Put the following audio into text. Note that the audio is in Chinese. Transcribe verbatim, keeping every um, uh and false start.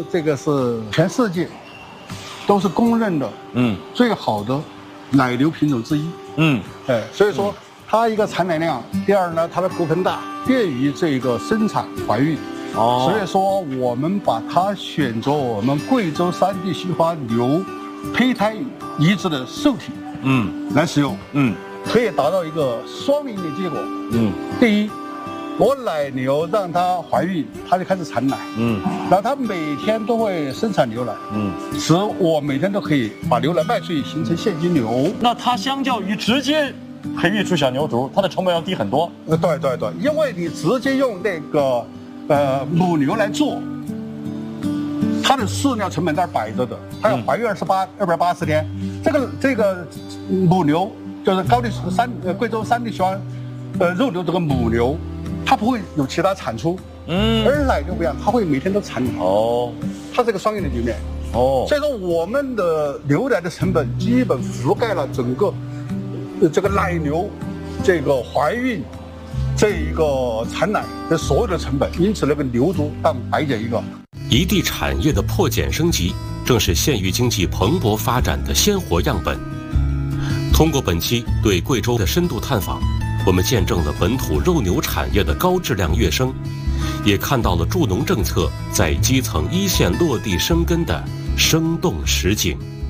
这个是全世界都是公认的，嗯，最好的奶牛品种之一，嗯，哎，所以说它一个产奶量，第二呢，它的骨盆大，便于这个生产怀孕。哦，所以说我们把它选择我们贵州山地须发牛胚胎移植的受体，嗯，来使用，嗯，可以达到一个双赢的结果。嗯，第一，我奶牛让它怀孕，它就开始产奶，嗯，然后它每天都会生产牛奶，嗯，使我每天都可以把牛奶卖出去，形成现金流。 那它相较于直接培育出小牛犊，它的成本要低很多。 呃，对对对，因为你直接用那个。呃，母牛来做，它的饲料成本在那摆着的，它要怀孕二十八二百八十天，这个这个母牛就是高地山呃贵州山地须发呃肉牛这个母牛，它不会有其他产出，嗯，而奶牛不一样，它会每天都产奶，哦，它是个双赢的局面，哦，所以说我们的牛奶的成本基本覆盖了整个呃这个奶牛这个怀孕。这一个产奶的所有的成本，因此那个牛犊当白捡一个。 一地产业的破茧升级，正是县域经济蓬勃发展的鲜活样本。通过本期对贵州的深度探访，我们见证了本土肉牛产业的高质量跃升，也看到了助农政策在基层一线落地生根的生动实景。